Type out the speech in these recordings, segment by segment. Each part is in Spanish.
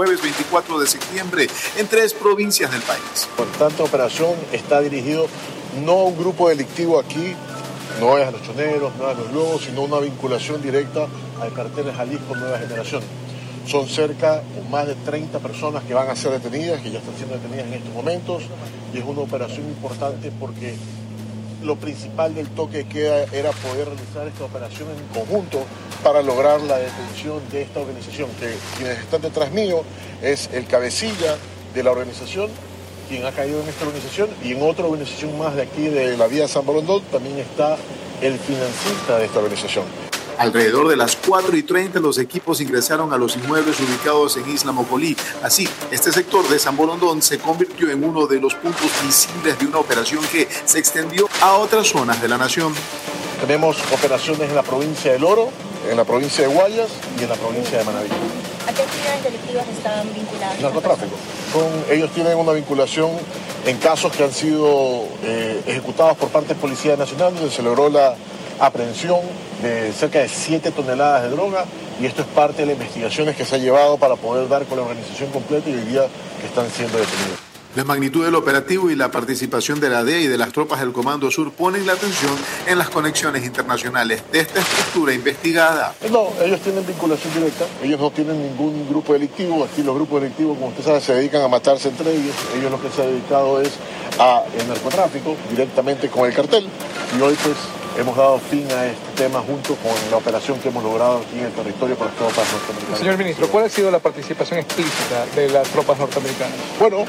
jueves 24 de septiembre en 3 provincias del país. Por tanto, operación está dirigido no a un grupo delictivo aquí, no es a los choneros, no es a los lobos, sino una vinculación directa al cartel de Jalisco Nueva Generación. Son cerca o más de 30 personas que van a ser detenidas, que ya están siendo detenidas en estos momentos, y es una operación importante porque lo principal del toque de queda era poder realizar esta operación en conjunto para lograr la detención de esta organización, que quienes están detrás mío es el cabecilla de la organización, quien ha caído en esta organización, y en otra organización más de aquí de la vía San Borondón también está el financista de esta organización. Alrededor de las 4:30 los equipos ingresaron a los inmuebles ubicados en Isla Mocolí. Así, este sector de San Borondón se convirtió en uno de los puntos visibles de una operación que se extendió a otras zonas de la nación. Tenemos operaciones en la provincia del Oro, en la provincia de Guayas y en la provincia de Manabí. ¿A qué actividades delictivas están vinculadas? Narcotráfico. Ellos tienen una vinculación en casos que han sido ejecutados por parte de Policía Nacional, donde se logró la aprehensión de cerca de 7 toneladas de droga, y esto es parte de las investigaciones que se ha llevado para poder dar con la organización completa, y hoy día están siendo detenidos. La magnitud del operativo y la participación de la DEA y de las tropas del Comando Sur ponen la atención en las conexiones internacionales de esta estructura investigada. No, ellos tienen vinculación directa, ellos no tienen ningún grupo delictivo. Aquí los grupos delictivos, como usted sabe, se dedican a matarse entre ellos. Ellos lo que se han dedicado es al narcotráfico directamente con el cartel, y hoy pues hemos dado fin a este tema junto con la operación que hemos logrado aquí en el territorio con las tropas norteamericanas. Señor ministro, ¿cuál ha sido la participación explícita de las tropas norteamericanas? Bueno,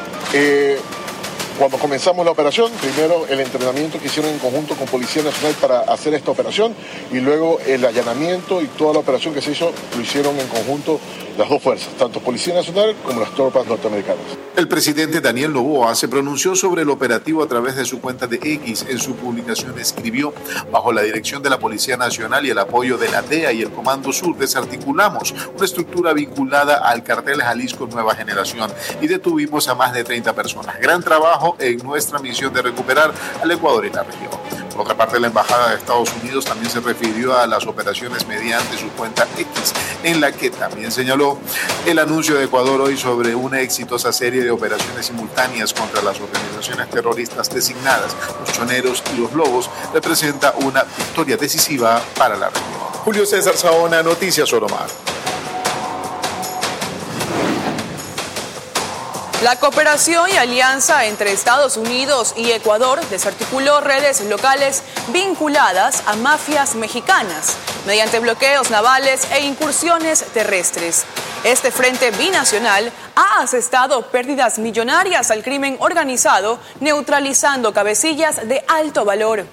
cuando comenzamos la operación, primero el entrenamiento que hicieron en conjunto con Policía Nacional para hacer esta operación, y luego el allanamiento y toda la operación que se hizo lo hicieron en conjunto las dos fuerzas, tanto Policía Nacional como las tropas norteamericanas. El presidente Daniel Noboa se pronunció sobre el operativo a través de su cuenta de X. En su publicación escribió: bajo la dirección de la Policía Nacional y el apoyo de la DEA y el Comando Sur, desarticulamos una estructura vinculada al cartel Jalisco Nueva Generación y detuvimos a más de 30 personas. Gran trabajo en nuestra misión de recuperar al Ecuador y la región. Por otra parte, la Embajada de Estados Unidos también se refirió a las operaciones mediante su cuenta X, en la que también señaló el anuncio de Ecuador hoy sobre una exitosa serie de operaciones simultáneas contra las organizaciones terroristas designadas, los choneros y los lobos, representa una victoria decisiva para la región. Julio César Saona, Noticias Oromar. La cooperación y alianza entre Estados Unidos y Ecuador desarticuló redes locales vinculadas a mafias mexicanas mediante bloqueos navales e incursiones terrestres. Este frente binacional ha asestado pérdidas millonarias al crimen organizado, neutralizando cabecillas de alto valor.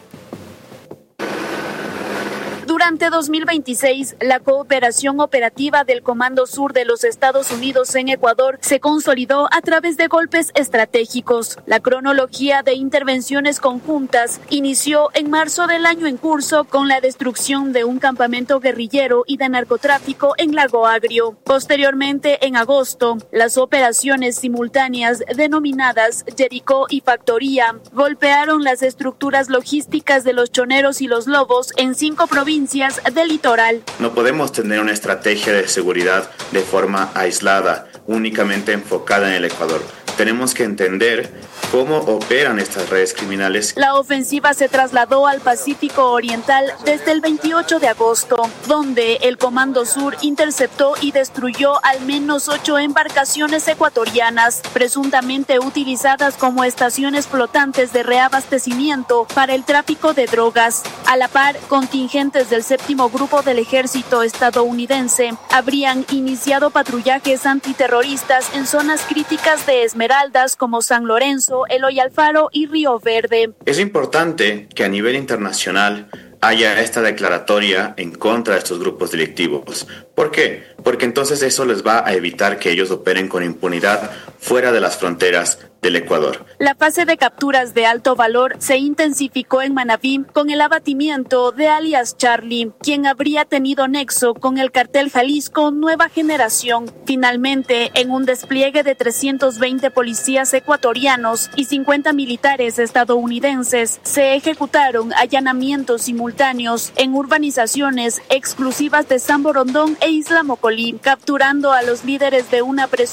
Durante 2026, la cooperación operativa del Comando Sur de los Estados Unidos en Ecuador se consolidó a través de golpes estratégicos. La cronología de intervenciones conjuntas inició en marzo del año en curso con la destrucción de un campamento guerrillero y de narcotráfico en Lago Agrio. Posteriormente, en agosto, las operaciones simultáneas denominadas Jericó y Factoría golpearon las estructuras logísticas de los choneros y los lobos en 5 provincias del litoral. No podemos tener una estrategia de seguridad de forma aislada, únicamente enfocada en el Ecuador. Tenemos que entender cómo operan estas redes criminales. La ofensiva se trasladó al Pacífico Oriental desde el 28 de agosto, donde el Comando Sur interceptó y destruyó al menos 8 embarcaciones ecuatorianas, presuntamente utilizadas como estaciones flotantes de reabastecimiento para el tráfico de drogas. A la par, contingentes del 7º Grupo del Ejército estadounidense habrían iniciado patrullajes antiterroristas en zonas críticas de Esmeraldas como San Lorenzo, Eloy Alfaro y Río Verde. Es importante que a nivel internacional haya esta declaratoria en contra de estos grupos delictivos. ¿Por qué? Porque entonces eso les va a evitar que ellos operen con impunidad fuera de las fronteras del Ecuador. La fase de capturas de alto valor se intensificó en Manabí con el abatimiento de alias Charlie, quien habría tenido nexo con el cartel Jalisco Nueva Generación. Finalmente, en un despliegue de 320 policías ecuatorianos y 50 militares estadounidenses, se ejecutaron allanamientos simultáneos en urbanizaciones exclusivas de San Borondón e Isla Mocolí, capturando a los líderes de una presunta